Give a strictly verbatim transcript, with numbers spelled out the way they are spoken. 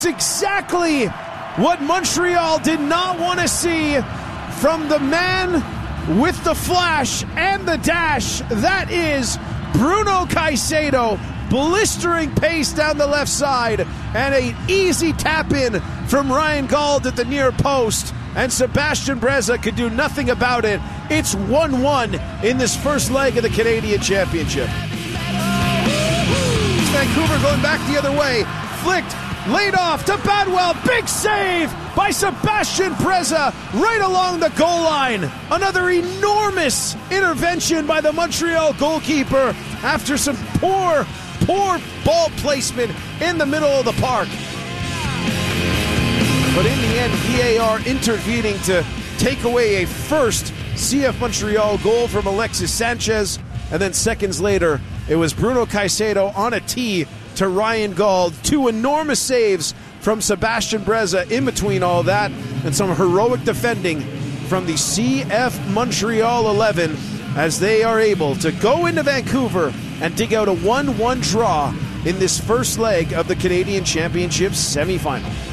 Exactly what Montreal did not want to see from the man with the flash and the dash. That is Bruno Caicedo, blistering pace down the left side, and an easy tap in from Ryan Gauld at the near post, and Sebastian Breza could do nothing about it. It's one one in this first leg of the Canadian Championship. Vancouver going back the other way, flicked, laid off to Badwell, big save by Sebastian Breza right along the goal line. Another enormous intervention by the Montreal goalkeeper after some poor, poor ball placement in the middle of the park. But in the end, V A R intervening to take away a first C F Montreal goal from Alexis Sanchez, and then seconds later, it was Bruno Caicedo on a tee to Ryan Gauld. Two enormous saves from Sebastian Breza in between all that, and some heroic defending from the C F Montreal eleven as they are able to go into Vancouver and dig out a one one draw in this first leg of the Canadian Championship semifinal.